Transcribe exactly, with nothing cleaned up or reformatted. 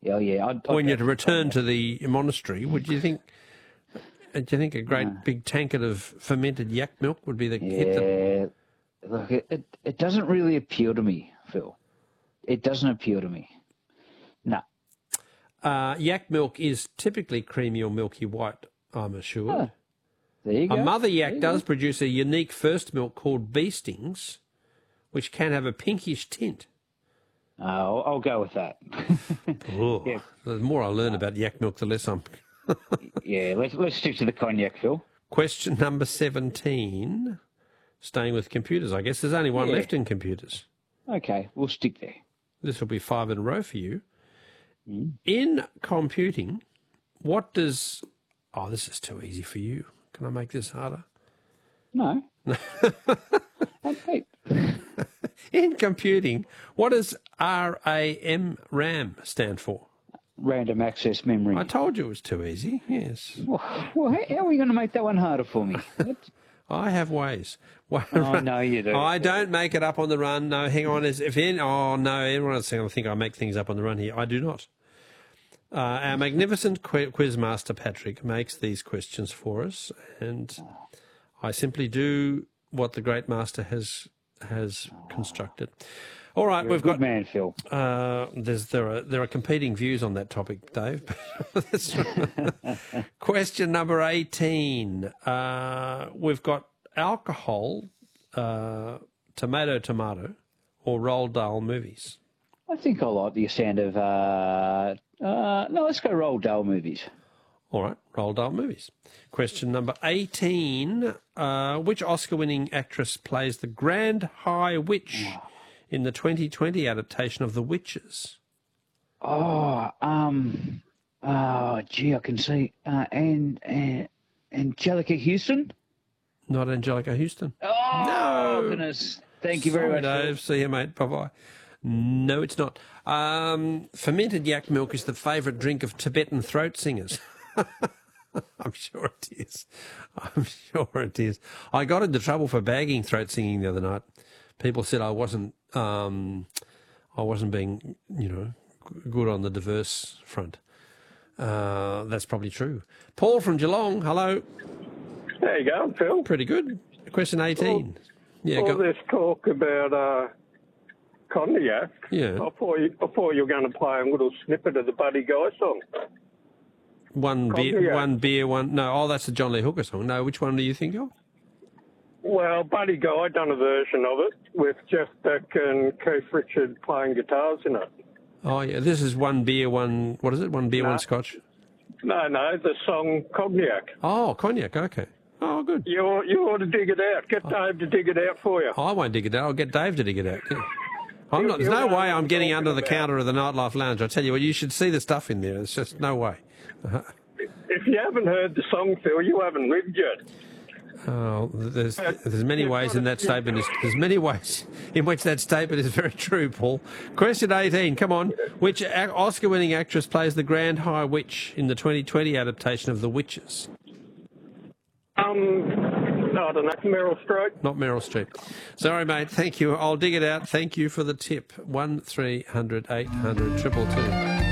Oh, yeah. I'd, I'd when you go return to the monastery, would you think? Do you think a great No. big tankard of fermented yak milk would be the hit? That, Yeah. Look, it, it, it doesn't really appeal to me, Phil. It doesn't appeal to me. No. uh, yak milk is typically creamy or milky white, I'm assured. Oh, there you go. A mother There yak you does go. produce a unique first milk called beestings, which can have a pinkish tint. Uh, I'll, I'll go with that. Oh, Yeah. The more I learn about yak milk, the less I'm... Yeah, let's, let's stick to the cognac, Phil. Question number seventeen, staying with computers, I guess. There's only one Yeah. left in computers. Okay, we'll stick there. This will be five in a row for you. Mm. In computing, what does... Oh, this is too easy for you. Can I make this harder? No. Okay. In computing, what does RAM RAM stand for? Random access memory. I told you it was too easy, yes. Well, well, how how are we going to make that one harder for me? What? I have ways. Oh, no, you do. I don't make it up on the run. No, hang on. Is if in, oh, no, everyone else I think I make things up on the run here. I do not. Uh, our magnificent qu- quizmaster Patrick makes these questions for us, and I simply do what the great master has has constructed. All right, You're we've a good got man, Phil. Uh, there's there are there are competing views on that topic, Dave. That's question number eighteen. Uh, we've got alcohol, uh, tomato, tomato, or Roald Dahl movies. I think I like the sound of. Uh, uh, no, let's go Roald Dahl movies. All right, Roald Dahl movies. Question number eighteen. Uh, which Oscar-winning actress plays the Grand High Witch in the twenty twenty adaptation of The Witches? Oh, um, oh, gee, I can see. Uh, and, and Angelica Houston. Not Angelica Houston. Oh, No. goodness. Thank you very Sorry, much, Phil. Dave. See you, mate. Bye-bye. No, it's not. Um, fermented yak milk is the favourite drink of Tibetan throat singers. I'm sure it is. I'm sure it is. I got into trouble for bagging throat singing the other night. People said I wasn't, um, I wasn't being, you know, good on the diverse front. Uh, that's probably true. Paul from Geelong, hello. How you going, Phil? Pretty good. Question eighteen. Yeah, All go. this talk about uh, cognac. Yeah. I thought you, I thought you were going to play a little snippet of the Buddy Guy song. One beer, Cognac. one beer, one. No, oh, that's the John Lee Hooker song. No, which one do you think of? Well, Buddy Guy done a version of it with Jeff Beck and Keith Richard playing guitars in it. Oh, yeah. This is one beer, one. What is it? One beer, No. one scotch. No, no, the song Cognac. Oh, cognac. Okay. Oh, good. You ought, you ought to dig it out. Get Dave to dig it out for you. Oh, I won't dig it out. I'll get Dave to dig it out. Yeah. I'm You- not, there's you no know way what I'm I'm getting talking under the about. counter of the Nightlife Lounge. I tell you what, you should see the stuff in there. It's just no way. If you haven't heard the song, Phil, you haven't lived yet. Oh, there's there's many You've ways got in to- that statement. Is, there's many ways in which that statement is very true, Paul. Question eighteen. Come on. Which ac- Oscar-winning actress plays the Grand High Witch in the twenty twenty adaptation of The Witches? Um, I don't know, Meryl Streep. Not Meryl Streep. Sorry, mate. Thank you. I'll dig it out. Thank you for the tip. One three hundred eight hundred triple two.